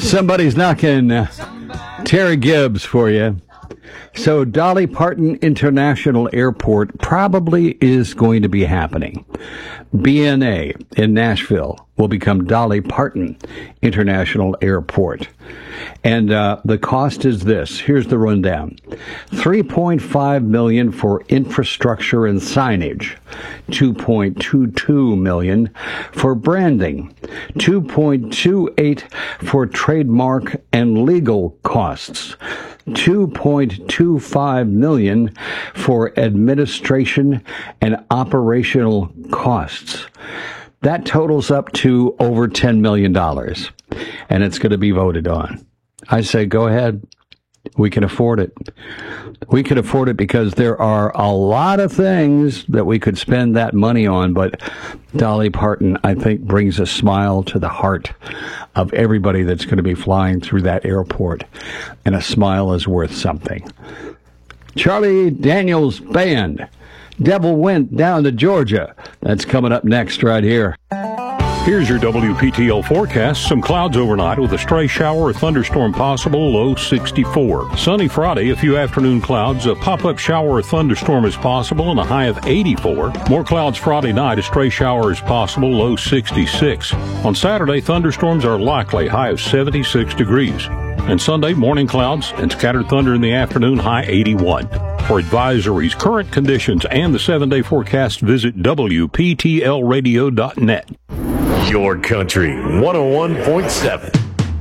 Somebody's knocking Terry Gibbs for you. So Dolly Parton International Airport probably is going to be happening. BNA in Nashville will become Dolly Parton International Airport. And the cost is this. Here's the rundown. $3.5 million for infrastructure and signage. $2.22 million for branding. $2.28 for trademark and legal costs. $2.25 million for administration and operational costs. That totals up to over $10 million, and it's going to be voted on. I say go ahead. We can afford it. We can afford it because there are a lot of things that we could spend that money on, but Dolly Parton, I think, brings a smile to the heart of everybody that's going to be flying through that airport, and a smile is worth something. Charlie Daniels Band, Devil Went Down to Georgia. That's coming up next right here. Here's your WPTL forecast. Some clouds overnight with a stray shower or thunderstorm possible, low 64. Sunny Friday, a few afternoon clouds, a pop-up shower or thunderstorm is possible, and a high of 84. More clouds Friday night, a stray shower is possible, low 66. On Saturday, thunderstorms are likely, high of 76 degrees. And Sunday, morning clouds and scattered thunder in the afternoon, high 81. For advisories, current conditions, and the 7-day forecast, visit WPTLradio.net. Your Country 101.7.